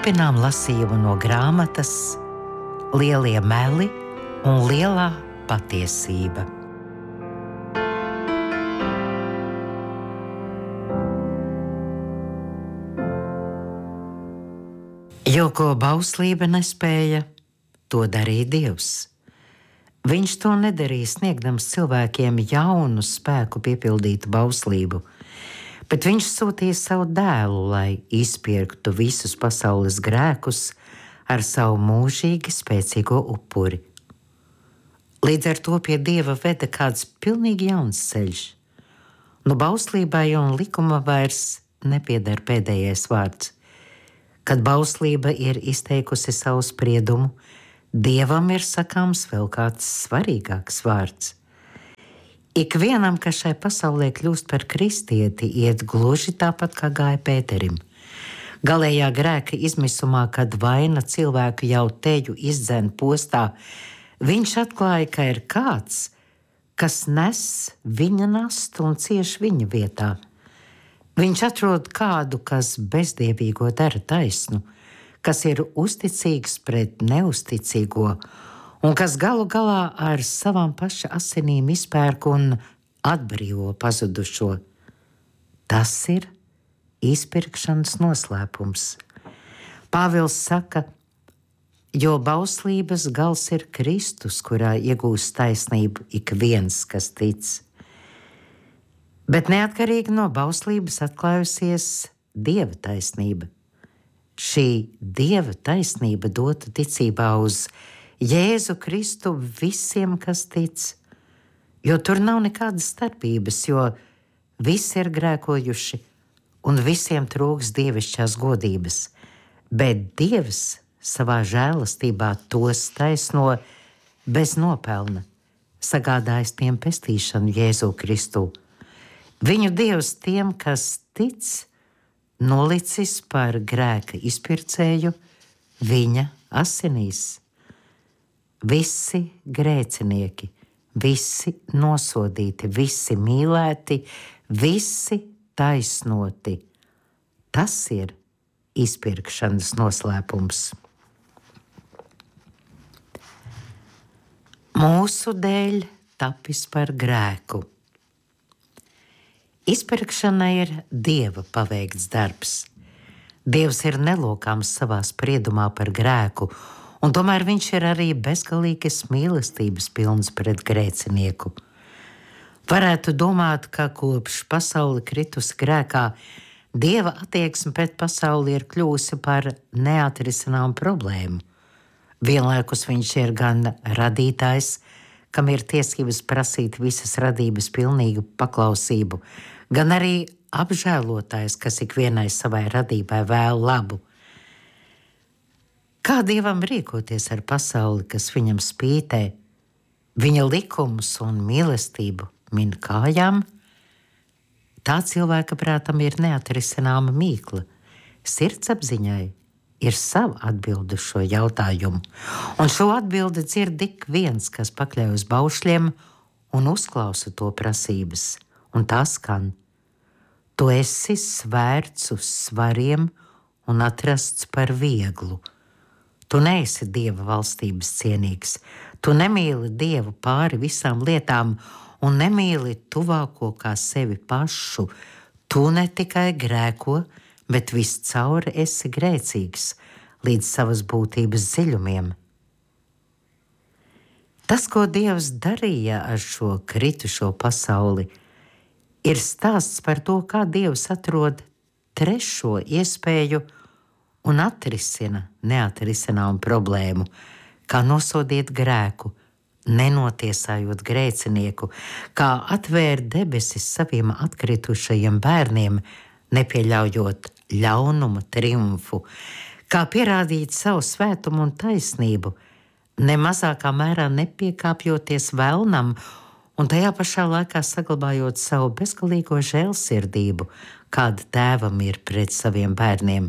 Turpinām lasījumu no grāmatas Lielie meli un lielā patiesība. Jo ko bauslība nespēja, to darīja Dievs. Viņš to nedarīja sniegdams cilvēkiem jaunu spēku piepildītu bauslību, bet viņš sūtīja savu dēlu, lai izpirktu visus pasaules grēkus ar savu mūžīgi spēcīgo upuri. Līdz ar to pie Dieva veda kāds pilnīgi jauns ceļš. Nu bauslībai un likuma vairs nepieder pēdējais vārds. Kad bauslība ir izteikusi savu spriedumu, Dievam ir sakāms vēl kāds svarīgāks vārds. Ikvienam, kas šai pasaulē kļūst par kristieti, iet gluži tāpat, kā gāja Pēterim. Galējā grēka izmisumā, kad vaina cilvēku jau teju izdzen postā, viņš atklāja, ka ir kāds, kas nes viņa nastu un cieš viņa vietā. Viņš atrod kādu, kas bezdievīgo dara taisnu, kas ir uzticīgs pret neusticīgo, un kas galu galā ar savām paša asinīm izpērk un atbrīvo pazudušo. Tas ir izpirkšanas noslēpums. Pāvils saka, jo bauslības gals ir Kristus, kurā iegūst taisnību ik viens, kas tic. Bet neatkarīgi no bauslības atklājusies Dieva taisnība. Šī Dieva taisnība dota ticībā uz Jēzu Kristu visiem, kas tic, jo tur nav nekādas starpības, jo visi ir grēkojuši un visiem trūks dievišķās godības, bet Dievs savā žēlastībā tos taisno bez nopelna, sagādājis tiem pestīšanu Jēzu Kristu. Viņu Dievs tiem, kas tic, nolicis par grēka izpircēju viņa asinīs. Visi grēcinieki, visi nosodīti, visi mīlēti, visi taisnoti. Tas ir izpirkšanas noslēpums. Mūsu dēļ tapis par grēku. Izpirkšana ir Dieva paveikts darbs. Dievs ir nelokāms savā spriedumā par grēku, un tomēr viņš ir arī bezgalīgas mīlestības pilns pret grēcinieku. Varētu domāt, ka kopš pasaule kritusi grēkā, Dieva attieksme pret pasauli ir kļūsi par neatrisināmu problēmu. Vienlaikus viņš ir gan radītājs, kam ir tiesības prasīt visas radības pilnīgu paklausību, gan arī apžēlotājs, kas ikvienai savai radībai vēl labu. Kā Dievam rīkoties ar pasauli, kas viņam spītē, viņa likumus un mīlestību min kājām? Tā cilvēka prātam ir neatrisināma mīkla. Sirdsapziņai ir sava atbilde uz šo jautājumu, un šo atbildi dzird ik viens, kas pakļaujas baušļiem un uzklausa to prasības, un tā skan: Tu esi svērts uz svariem un atrasts par vieglu. Tu neesi Dieva valstības cienīgs, tu nemīli Dievu pāri visām lietām un nemīli tuvāko kā sevi pašu. Tu ne tikai grēko, bet viscaur esi grēcīgs līdz savas būtības dziļumiem. Tas, ko Dievs darīja ar šo kritušo pasauli, ir stāsts par to, kā Dievs atrod trešo iespēju un atrisina neatrisināmu problēmu, kā nosodiet grēku, nenotiesājot grēcinieku, kā atvērt debesis saviem atkritušajiem bērniem, nepieļaujot ļaunuma triumfu, kā pierādīt savu svētumu un taisnību, ne mazākā mērā nepiekāpjoties velnam un tajā pašā laikā saglabājot savu bezgalīgo žēlsirdību, kāda tēvam ir pret saviem bērniem.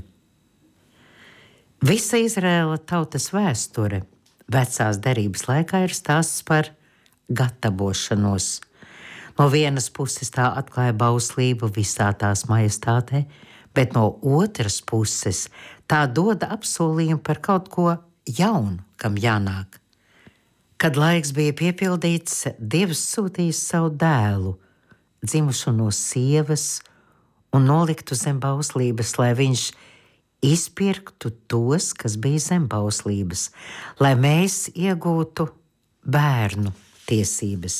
Visa Izraēla tautas vēsture vecās derības laikā ir stāsts par gatavošanos. No vienas puses tā atklāja bauslību visā tās majestātē, bet no otras puses tā dod apsolījumu par kaut ko jaunu, kam jānāk. Kad laiks bija piepildīts, Dievs sūtīs savu dēlu, dzimušu no sievas, un noliktu zem bauslības, lai viņš izpirktu tos, kas bija zem bauslības, lai mēs iegūtu bērnu tiesības.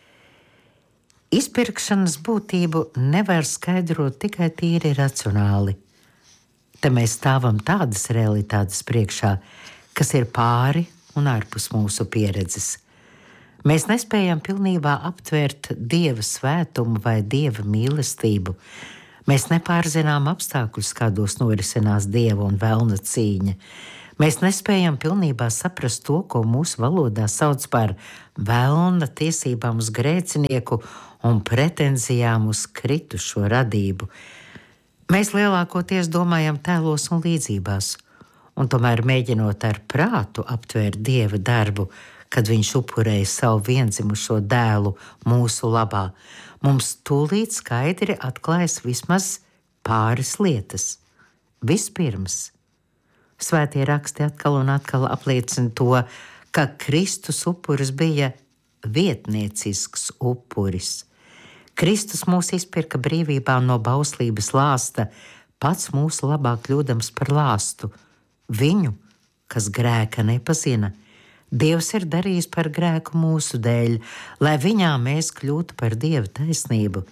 Izpirkšanas būtību nevar skaidrot tikai tīri racionāli. Te mēs stāvam tādas realitātes priekšā, kas ir pāri un ārpus mūsu pieredzes. Mēs nespējam pilnībā aptvert Dieva svētumu vai Dieva mīlestību. Mēs nepārzinām apstākļus, kādos norisinās Dieva un velna cīņa. Mēs nespējam pilnībā saprast to, ko mūsu valodā sauc par velna tiesībām uz grēcinieku un pretenzijām uz kritušo radību. Mēs lielākoties domājam tēlos un līdzībās, un tomēr mēģinot ar prātu aptvērt Dieva darbu, kad viņš upurēja savu viendzimušo dēlu mūsu labā, mums tūlīt skaidri atklājas vismaz pāris lietas. Vispirms, svētie raksti atkal un atkal apliecina to, ka Kristus upuris bija vietniecisks upuris. Kristus mūs izpirka brīvībā no bauslības lāsta, pats mūsu labā kļūdams par lāstu. Viņu, kas grēka nepazina, Dievs ir darījis par grēku mūsu dēļ, lai viņā mēs kļūtu par Dieva taisnību.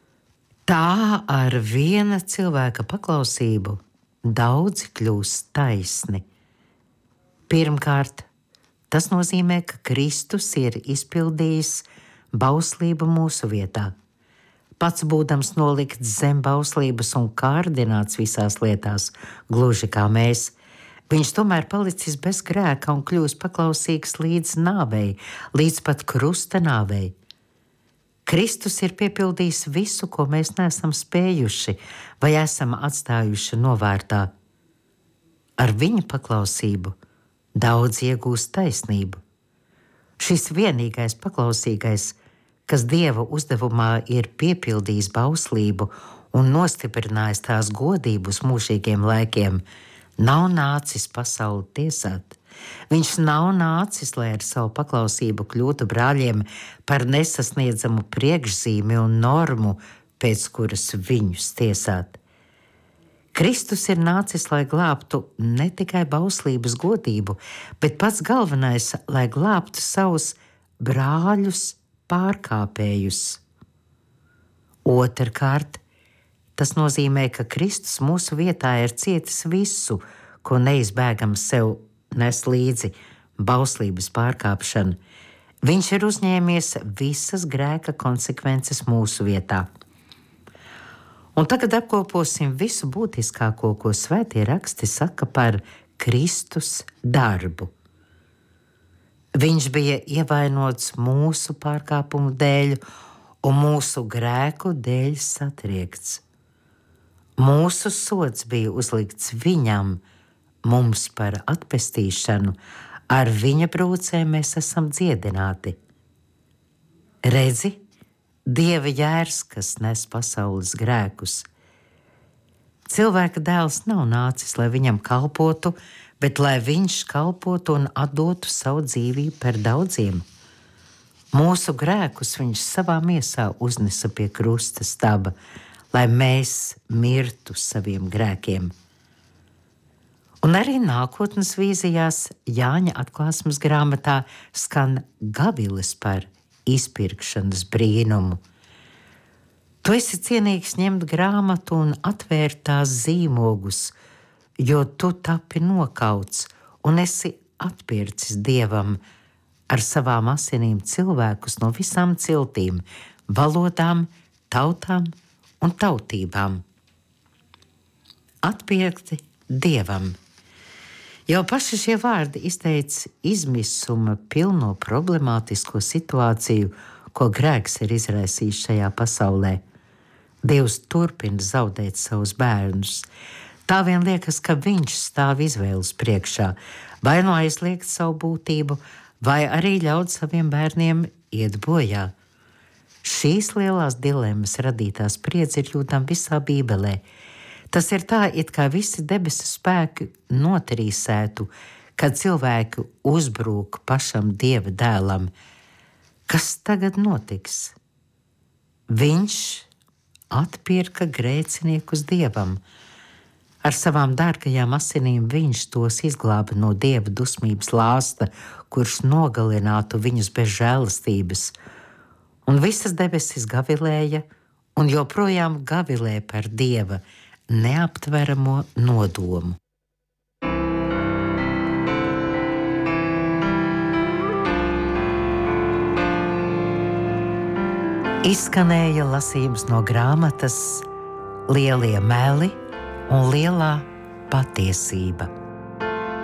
Tā ar viena cilvēka paklausību daudzi kļūst taisni. Pirmkārt, tas nozīmē, ka Kristus ir izpildījis bauslību mūsu vietā. Pats būdams nolikts zem bauslības un kārdināts visās lietās, gluži kā mēs, viņš tomēr palicis bez grēka un kļūst paklausīgs līdz nāvei, līdz pat krusta nāvei. Kristus ir piepildījis visu, ko mēs neesam spējuši vai esam atstājuši novārtā. Ar viņa paklausību daudz iegūst taisnību. Šis vienīgais paklausīgais, kas Dieva uzdevumā ir piepildījis bauslību un nostiprinājis tās godību uz mūžīgiem laikiem, nav nācis pasauli tiesāt. Viņš nav nācis, lai ar savu paklausību kļūtu brāļiem par nesasniedzamu priekšzīmi un normu, pēc kuras viņus tiesāt. Kristus ir nācis, lai glābtu ne tikai bauslības godību, bet pats galvenais, lai glābtu savus brāļus pārkāpējus. Otrkārt, tas nozīmē, ka Kristus mūsu vietā ir cietis visu, ko neizbēgams sev nes līdzi bauslības pārkāpšana. Viņš ir uzņēmies visas grēka konsekvences mūsu vietā. Un tagad apkoposim visu būtiskāko, ko svētie raksti saka par Kristus darbu. Viņš bija ievainots mūsu pārkāpumu dēļ un mūsu grēku dēļ satriekts. Mūsu sods bija uzlikts viņam, mums par atpestīšanu, ar viņa brūcēm mēs esam dziedināti. Redzi, Dieva jērs, kas nes pasaules grēkus. Cilvēka dēls nav nācis, lai viņam kalpotu, bet lai viņš kalpotu un atdotu savu dzīvību par daudziem. Mūsu grēkus viņš savā miesā uznesa pie krusta staba, lai mēs mirtu saviem grēkiem. Un arī nākotnes vīzijās Jāņa atklāsmes grāmatā skan gavilis par izpirkšanas brīnumu. Tu esi cienīgs ņemt grāmatu un atvērt tās zīmogus, jo tu tapi nokauts un esi atpircis Dievam ar savām asinīm cilvēkus no visām ciltīm, valodām, tautām un tautībām. Atpirkti Dievam. Jau paši šie vārdi izteica izmisuma pilno problemātisko situāciju, ko grēks ir izraisījis šajā pasaulē. Dievs turpina zaudēt savus bērnus. Tā vien liekas, ka viņš stāv izvēles priekšā, vai nu aizliegt savu būtību, vai arī ļaut saviem bērniem iet bojā. Šīs lielās dilemmas radītā spriedze ir jūtama visā Bībelē. Tas ir tā, it kā visi debesu spēki notrīsētu, kad cilvēku uzbrūk pašam Dieva dēlam. Kas tagad notiks? Viņš atpirka grēciniekus Dievam. Ar savām dārgajām asinīm viņš tos izglāba no Dieva dusmības lāsta, kurš nogalinātu viņus bez žēlastības. Un visas debesis gavilēja un joprojām gavilē par Dieva neaptveramo nodomu. Izskanēja lasījums no grāmatas Lielie meli un lielā patiesība.